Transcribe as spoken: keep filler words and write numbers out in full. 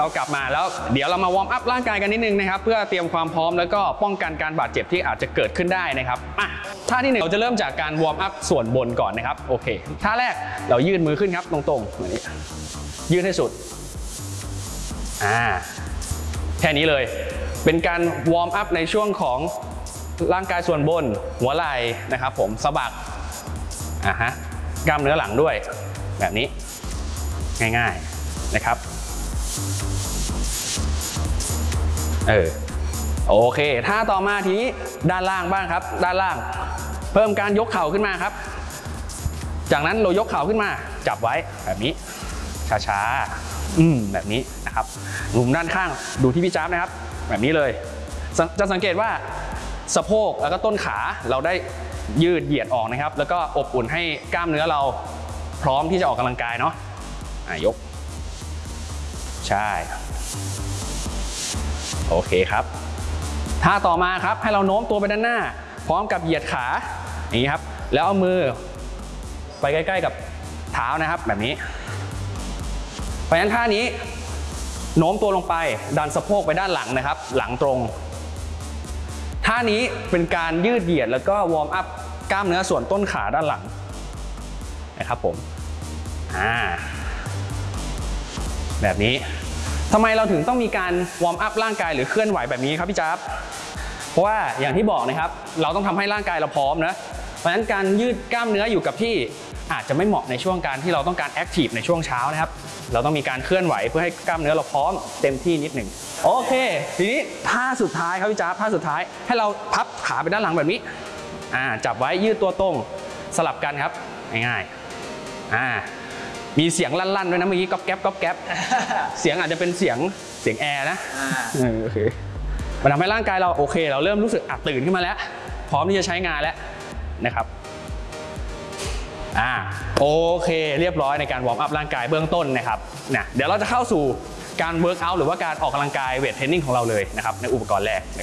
เรากลับมาแล้วเดี๋ยวเรามาวอร์มอัพร่างกายกันนิดนึงนะครับเพื่อเตรียมความพร้อมแล้วก็ป้องกันการบาดเจ็บที่อาจจะเกิดขึ้นได้นะครับอ่ะท่าที่หนึ่งเราจะเริ่มจากการวอร์มอัพส่วนบนก่อนนะครับโอเคท่าแรกเรายืดมือขึ้นครับตรงๆแบบนี้ยืดให้สุดอ่าแค่นี้เลยเป็นการวอร์มอัพในช่วงของร่างกายส่วนบนหัวไหล่นะครับผมสะบักอ่ะฮะกล้ามเนื้อหลังด้วยแบบนี้ง่ายๆนะครับเออโอเคท่าต่อมาทีนี้ด้านล่างบ้างครับด้านล่างเพิ่มการยกเข่าขึ้นมาครับจากนั้นเรายกเข่าขึ้นมาจับไว้แบบนี้ช้าๆอืมแบบนี้นะครับมุมด้านข้างดูที่พี่จ๊าบนะครับแบบนี้เลยจะสังเกตว่าสะโพกแล้วก็ต้นขาเราได้ยืดเหยียดออกนะครับแล้วก็อบอุ่นให้กล้ามเนื้อเราพร้อมที่จะออกกำลังกายเนาะอ่ะยกใช่โอเคครับท่าต่อมาครับให้เราโน้มตัวไปด้านหน้าพร้อมกับเหยียดขาอย่างนี้ครับแล้วเอามือไปใกล้ๆกับเท้านะครับแบบนี้เพราะฉะนั้นท่านี้โน้มตัวลงไปดันสะโพกไปด้านหลังนะครับหลังตรงท่านี้เป็นการยืดเหยียดแล้วก็วอร์มอัพกล้ามเนื้อส่วนต้นขาด้านหลังนะครับผมอ่าแบบนี้ทำไมเราถึงต้องมีการวอร์มอัพร่างกายหรือเคลื่อนไหวแบบนี้ครับพี่จ๊าบเพราะว่าอย่างที่บอกนะครับเราต้องทำให้ร่างกายเราพร้อมนะเพราะฉะนั้นการยืดกล้ามเนื้ออยู่กับที่อาจจะไม่เหมาะในช่วงการที่เราต้องการแอคทีฟในช่วงเช้านะครับเราต้องมีการเคลื่อนไหวเพื่อให้กล้ามเนื้อเราพร้อมเต็มที่นิดหนึ่งโอเคทีนี้ท่าสุดท้ายครับพี่จ๊าบท่าสุดท้ายให้เราพับขาไปด้านหลังแบบนี้อ่าจับไว้ยืดตัวตรงสลับกันครับง่ายๆอ่ามีเสียงลั่นๆด้วยนะเมื่อกี้ก๊อบแก๊บก๊อบแก๊บเสียงอาจจะเป็นเสียงเสียงแอร์นะโอเคมันทำให้ร่างกายเราโอเคเราเริ่มรู้สึกอ่ะตื่นขึ้นมาแล้วพร้อมที่จะใช้งานแล้วนะครับอ่าโอเคเรียบร้อยในการวอร์มอัพร่างกายเบื้องต้นนะครับนะเดี๋ยวเราจะเข้าสู่การเวิร์กอัพหรือว่าการออกกำลังกายเวทเทรนนิ่งของเราเลยนะครับในอุปกรณ์แรก